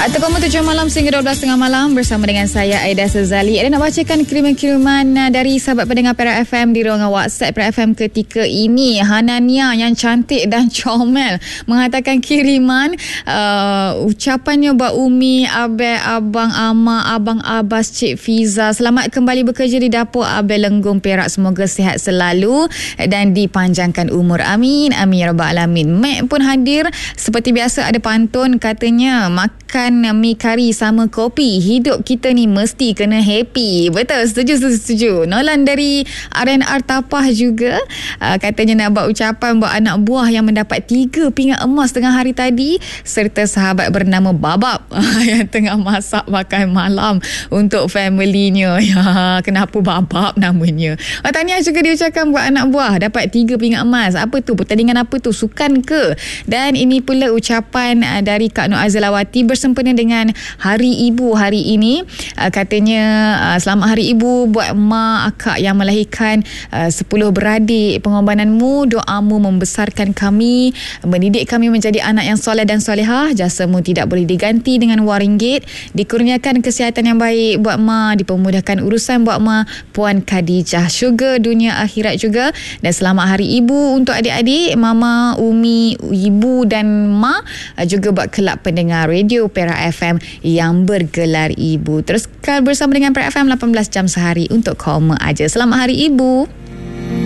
Ataupun 7 malam sehingga 12.30 malam bersama dengan saya Aida Sazali. Aida nak bacakan kiriman-kiriman dari sahabat pendengar Perak FM di ruangan WhatsApp Perak FM ketika ini. Hanania yang cantik dan comel mengatakan kiriman ucapannya buat Umi, Abel, Abang Ama, Abang Abbas, Cik Fiza. Selamat kembali bekerja di dapur Abel Lenggong Perak. Semoga sihat selalu dan dipanjangkan umur. Amin. Amin ya rabbal alamin. Mek pun hadir. Seperti biasa ada pantun, katanya makan mi kari sama kopi, hidup kita ni mesti kena happy. Betul, setuju. Nolan dari RNR Tapah juga katanya nak buat ucapan buat anak buah yang mendapat 3 pinggan emas tengah hari tadi, serta sahabat bernama Babab yang tengah masak makan malam untuk familynya. Ya, kenapa Babab namanya? Tahniah juga diucapkan buat anak buah dapat 3 pinggan emas. Apa tu? Pertandingan apa tu? Sukan ke? Dan ini pula ucapan dari Kak Nur Azlawati bersempena dengan Hari Ibu hari ini. Katanya selamat Hari Ibu buat mak, akak yang melahirkan 10 beradik. Pengorbananmu, doamu membesarkan kami, mendidik kami menjadi anak yang soleh dan solehah. Jasamu tidak boleh diganti dengan wang ringgit. Dikurniakan kesihatan yang baik buat mak, dipermudahkan urusan buat mak, Puan Khadijah. Syurga dunia akhirat juga. Dan selamat Hari Ibu untuk adik-adik, Mama, Umi, Ibu dan mak, juga buat kelab pendengar radio Perak FM yang bergelar Ibu. Teruskan bersama dengan Perak FM 18 jam sehari untuk koma aja. Selamat Hari Ibu.